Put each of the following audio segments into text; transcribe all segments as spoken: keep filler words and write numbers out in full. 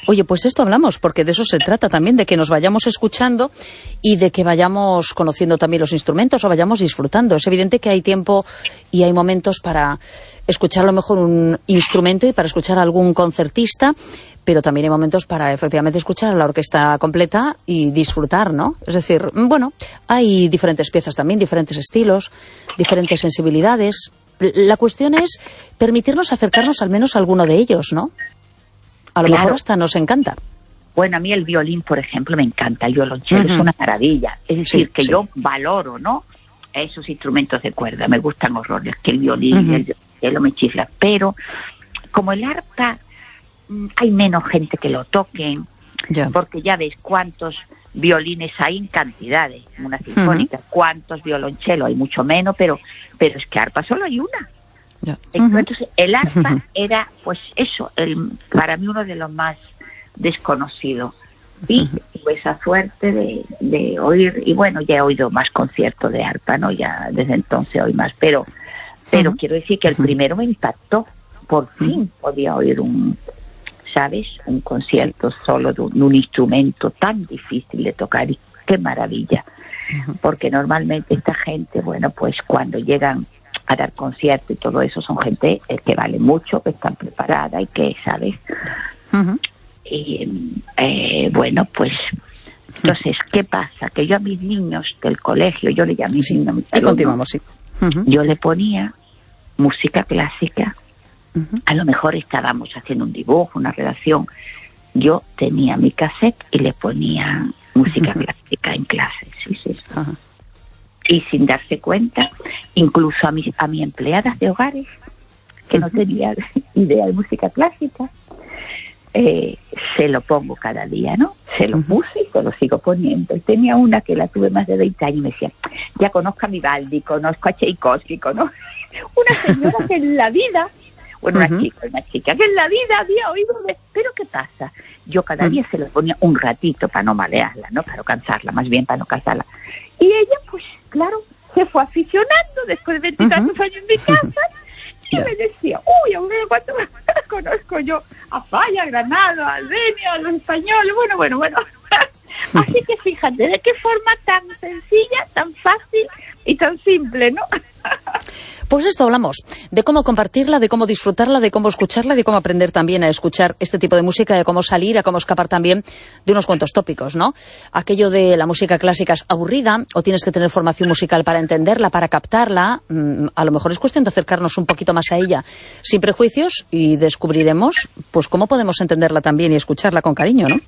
Oye, pues esto hablamos, porque de eso se trata también, de que nos vayamos escuchando y de que vayamos conociendo también los instrumentos o vayamos disfrutando. Es evidente que hay tiempo y hay momentos para escuchar a lo mejor un instrumento y para escuchar a algún concertista, pero también hay momentos para efectivamente escuchar a la orquesta completa y disfrutar, ¿no? Es decir, bueno, hay diferentes piezas también, diferentes estilos, diferentes sensibilidades. La cuestión es permitirnos acercarnos al menos a alguno de ellos, ¿no? A lo Claro. mejor hasta nos encanta. Bueno, a mí el violín, por ejemplo, me encanta. El violonchelo Uh-huh. es una maravilla. Es decir, Sí, que sí. yo valoro, ¿no?, esos instrumentos de cuerda. Me gustan horrores, que el violín Uh-huh. y el violonchelo me chifla. Pero como el arpa, mm, hay menos gente que lo toquen, Ya. porque ya ves cuántos violines hay en cantidades, en una sinfónica, uh-huh. cuántos violonchelos hay, mucho menos, pero pero es que arpa solo hay una. Ya. Entonces, el arpa Uh-huh. era, pues eso, el, para mí uno de los más desconocidos. Y Uh-huh. tuve esa suerte de, de oír, y bueno, ya he oído más conciertos de arpa, ¿no? Ya desde entonces oí más, pero pero uh-huh. quiero decir que el Uh-huh. primero me impactó. Por fin uh-huh. podía oír un, ¿sabes? Un concierto sí. solo de un, de un instrumento tan difícil de tocar, y qué maravilla. Uh-huh. Porque normalmente esta gente, bueno, pues cuando llegan a dar conciertos y todo eso, son gente eh, que vale mucho, que están preparadas y que, ¿sabes? Uh-huh. Y eh, bueno, pues entonces, ¿qué pasa? Que yo a mis niños del colegio, yo le llamé a mis sí. niños, mis y alumnos, continuamos, sí. Uh-huh. Yo le ponía música clásica. Uh-huh. A lo mejor estábamos haciendo un dibujo, una redacción. Yo tenía mi cassette y le ponía música uh-huh. clásica en clase, sí, sí, sí. Uh-huh. Y sin darse cuenta, incluso a mis a mi empleadas de hogares, que uh-huh. no tenían idea de música clásica, eh, se lo pongo cada día, ¿no? Se lo uh-huh. puse y se lo sigo poniendo. Y tenía una que la tuve más de veinte años y me decía, ya conozco a Vivaldi, conozco a Tchaikovsky, conozco... Una señora que en la vida, bueno, uh-huh. una chica, una chica que en la vida había oído de... Pero ¿qué pasa? Yo cada uh-huh. día se lo ponía un ratito para no malearla, ¿no? Para no cansarla, más bien para no cansarla. Y ella, pues, claro, se fue aficionando después de veintitantos uh-huh. años en mi casa y yeah. me decía, uy, a ver cuánto conozco yo a Falla, a Granado, a Albenio, a los españoles, bueno, bueno, bueno. Así que fíjate, de qué forma tan sencilla, tan fácil y tan simple, ¿no? Pues esto hablamos, de cómo compartirla, de cómo disfrutarla, de cómo escucharla, de cómo aprender también a escuchar este tipo de música, de cómo salir, a cómo escapar también de unos cuantos tópicos, ¿no? Aquello de la música clásica es aburrida, o tienes que tener formación musical para entenderla, para captarla, a lo mejor es cuestión de acercarnos un poquito más a ella, sin prejuicios, y descubriremos, pues, cómo podemos entenderla también y escucharla con cariño, ¿no?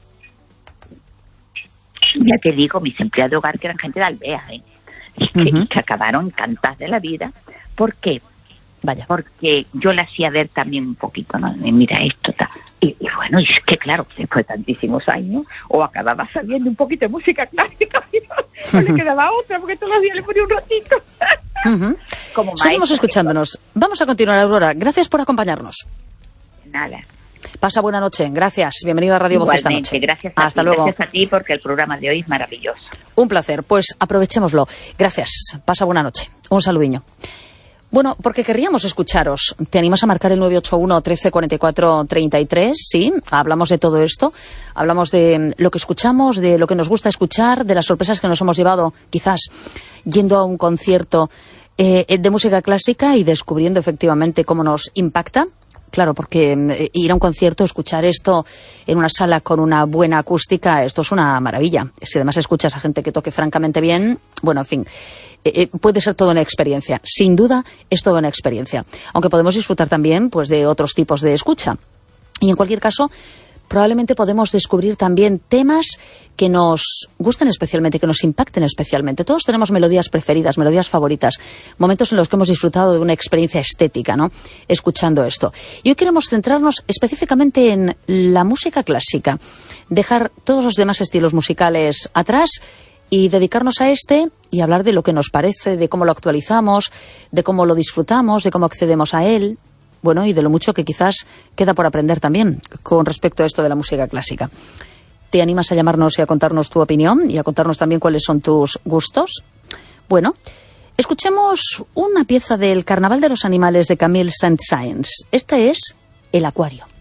Ya te digo, mis empleados de hogar que eran gente de aldea, ¿eh? Y que, uh-huh. y que acabaron encantadas de la vida. ¿Por qué? Vaya. Porque yo le hacía ver también un poquito, ¿no? Mira esto, está. Y, y bueno, y es que claro, después de tantísimos años, o acababa sabiendo un poquito de música clásica, o no le quedaba otra, porque todavía le ponía un ratito. Uh-huh. Como Seguimos escuchándonos. Vamos a continuar, Aurora. Gracias por acompañarnos. Nada. Pasa buena noche. Gracias. Bienvenido a Radio Voz esta noche. Gracias a Hasta ti. luego. Gracias a ti porque el programa de hoy es maravilloso. Un placer. Pues aprovechémoslo. Gracias. Pasa buena noche. Un saludiño. Bueno, porque querríamos escucharos. ¿Te animas a marcar el nueve ocho uno, trece, cuarenta y cuatro, treinta y tres? Sí, hablamos de todo esto. Hablamos de lo que escuchamos, de lo que nos gusta escuchar, de las sorpresas que nos hemos llevado, quizás, yendo a un concierto eh, de música clásica y descubriendo efectivamente cómo nos impacta. Claro, porque eh, ir a un concierto, escuchar esto en una sala con una buena acústica, esto es una maravilla. Si además escuchas a gente que toque francamente bien, bueno, en fin, eh, eh, puede ser toda una experiencia. Sin duda, es toda una experiencia. Aunque podemos disfrutar también, pues, de otros tipos de escucha. Y en cualquier caso, probablemente podemos descubrir también temas que nos gusten especialmente, que nos impacten especialmente. Todos tenemos melodías preferidas, melodías favoritas, momentos en los que hemos disfrutado de una experiencia estética, ¿no?, escuchando esto. Y hoy queremos centrarnos específicamente en la música clásica, dejar todos los demás estilos musicales atrás y dedicarnos a este y hablar de lo que nos parece, de cómo lo actualizamos, de cómo lo disfrutamos, de cómo accedemos a él. Bueno, y de lo mucho que quizás queda por aprender también con respecto a esto de la música clásica. ¿Te animas a llamarnos y a contarnos tu opinión y a contarnos también cuáles son tus gustos? Bueno, escuchemos una pieza del Carnaval de los Animales de Camille Saint-Saëns. Esta es El Acuario.